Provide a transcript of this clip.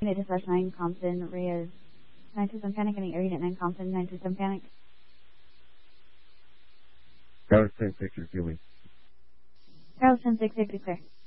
Unit slash 9 Compton, Reyes. 927 Panic, any area at 9 Compton, 927 Panic. Carlos 10-6, you're feeling. Carlos 10-6, clear.